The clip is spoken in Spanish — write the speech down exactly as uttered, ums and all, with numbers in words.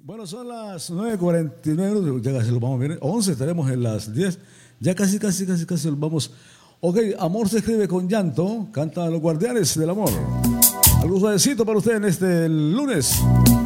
Bueno, son las nueve cuarenta y nueve minutos, ya casi lo vamos a ver. once estaremos en las diez. Ya casi, casi, casi, casi lo vamos. Ok, amor se escribe con llanto. Cantan los guardianes del amor. Algo suavecito para usted en este lunes.